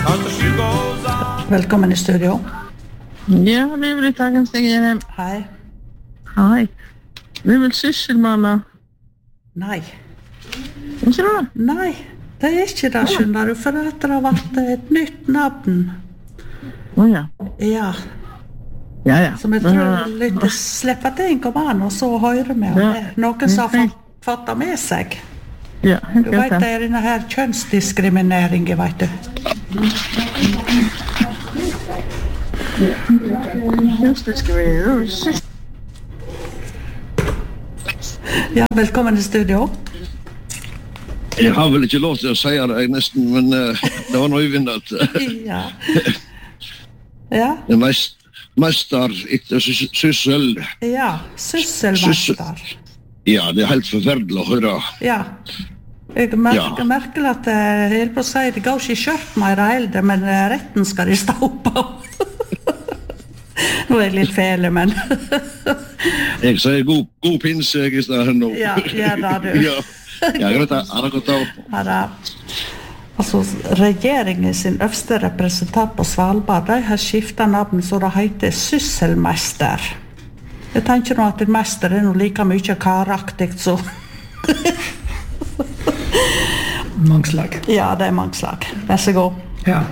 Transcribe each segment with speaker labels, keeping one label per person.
Speaker 1: Velkommen i studio.
Speaker 2: Ja, det är väl tagen Stig.
Speaker 1: Hei.
Speaker 2: Hej. Det är väl sysselmanna.
Speaker 1: Nei.
Speaker 2: Inte då?
Speaker 1: Nei, det er ikke det, skjønner du, for at det har vært et nytt navn.
Speaker 2: Ja.
Speaker 1: Ja,
Speaker 2: Ja.
Speaker 1: som jeg tror litt slipper det inn kommer an, og så hører vi om det. Noen som har fattet med seg.
Speaker 2: Ja,
Speaker 1: Du vet, det er denne her kjønnsdiskrimineringen, vet du.
Speaker 2: Just det ska vi göra.
Speaker 1: Ja, velkommen i studio.
Speaker 3: Jeg har vel ikke lov til å si det nesten, men det var noe uvinnet.
Speaker 1: Ja. Ja,
Speaker 3: Mester, ikke syssel.
Speaker 1: ja, sysselmester.
Speaker 3: Ja, det er helt forferdelig å høre.
Speaker 1: Ja. Jeg merker at jeg helt på å si det går ikke i kjørt mer eldre, men retten skal de stå på. Nå er jeg litt fele, men...
Speaker 3: Jeg sier god pinse, jeg i stedet nå.
Speaker 1: Ja, da du.
Speaker 3: Ja, greit, har det gått av.
Speaker 1: Ja, da. Altså, regjeringen sin øverste representant på Svalbard, de har skiftet navn så det heter Sysselmester. Jeg tenker nå at en mester er noe like mye karaktigt, så...
Speaker 4: Mangslag.
Speaker 1: Ja, det er mangslag. Vær så god.
Speaker 4: Ja.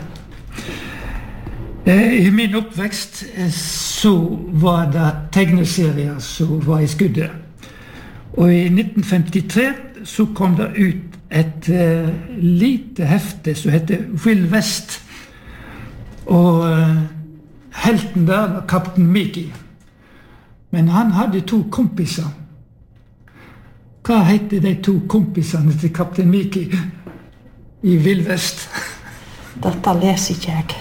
Speaker 4: I min oppvekst så var det tegneserier som var i skuddet. Og i 1953 så kom det ut et lite hefte som heter Will West. Og helten der var kapten Mickey. Men han hadde 2 kompiser. Hva heter de 2 kompisene til kapten Mickey i Will West?
Speaker 1: Dette leser ikke jeg.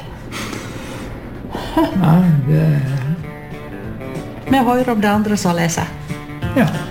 Speaker 4: Nei, det...
Speaker 1: Vi hører om det andre som leser.
Speaker 4: Ja.